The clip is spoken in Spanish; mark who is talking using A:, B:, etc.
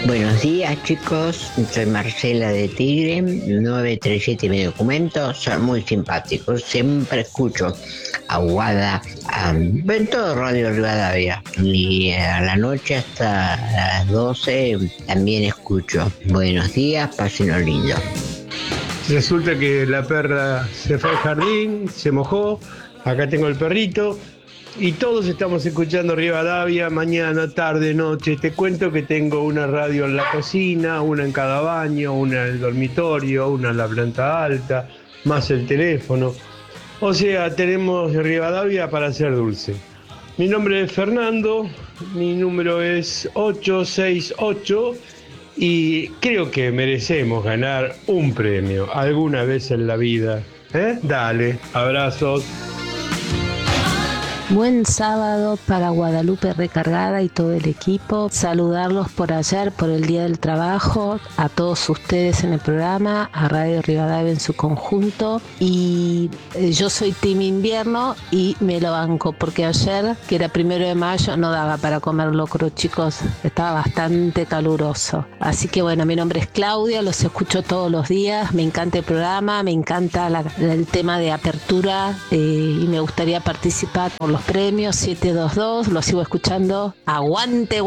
A: Buenos días chicos, soy Marcela de Tigre, 937 mi documento, son muy simpáticos, siempre escucho a Guada, en todo Radio Rivadavia, y a la noche hasta las 12 también escucho. Buenos días, pásenlo lindo.
B: Resulta que la perra se fue al jardín, se mojó, acá tengo el perrito y todos estamos escuchando Rivadavia, mañana, tarde, noche. Te cuento que tengo una radio en la cocina, una en cada baño, una en el dormitorio, una en la planta alta, más el teléfono. O sea, tenemos Rivadavia para hacer dulce. Mi nombre es Fernando, mi número es 868 y creo que merecemos ganar un premio alguna vez en la vida. Dale, abrazos.
C: Buen sábado para Guadalupe Recargada y todo el equipo. Saludarlos por ayer, por el Día del Trabajo, a todos ustedes en el programa, a Radio Rivadavia en su conjunto. Y yo soy Team Invierno y me lo banco, porque ayer, que era 1 de mayo, no daba para comer locro, chicos. Estaba bastante caluroso. Así que bueno, mi nombre es Claudia, los escucho todos los días. Me encanta el programa, me encanta el tema de apertura y me gustaría participar por los premios 722, lo sigo escuchando. Aguante.